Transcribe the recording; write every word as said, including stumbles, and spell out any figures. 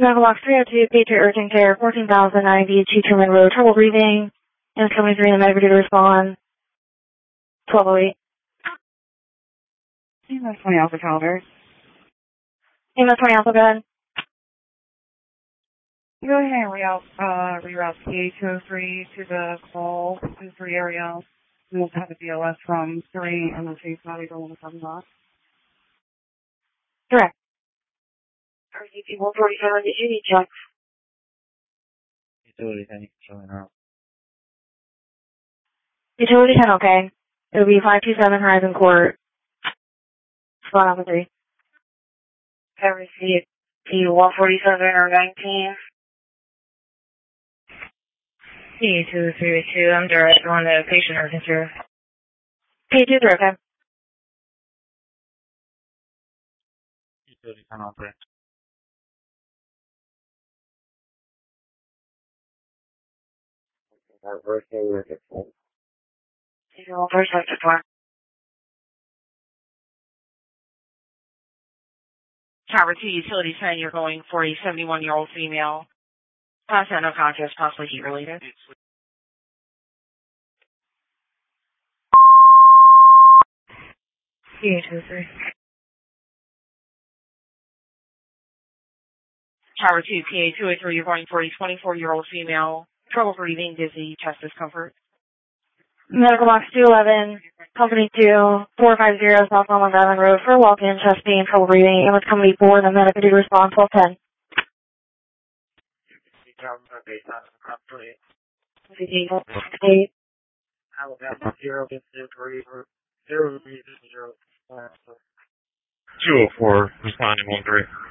Medical Box three oh two, Patriot Urgent Care, fourteen thousand ninety, two Truman Road, trouble breathing, and coming three in the medical to respond, twelve oh eight. E M S twenty Alpha Calder. E M S twenty Alpha, go ahead. Go ahead and reroute, uh, reroute P A two oh three to the call two three area. We also have a B O S from three and the face body going to seven dot. Correct. R C P one forty-seven, did you need checks? Utility ten showing out. Utility ten, okay. It'll be five two seven Horizon Court. Spot Alpha three. R C P one forty-seven or nineteen. P two three two, I'm direct on the patient urgent care. P two three, okay. Utility ten on three. First sector four. Tower two, utility ten, you're going for a seventy-one-year-old female. Passed out, no contest, possibly heat related. P two three. Tower two, P A two oh three, you're going for a twenty-four-year-old female. Trouble breathing, dizzy, chest discomfort. Medical Box two eleven, Company two, four five zero, South Long Island Road for walk-in, chest pain, trouble breathing. Ambulance Company four, the medical to respond, twelve ten. Alabama zero three zero zero zero. two oh four, responding one three.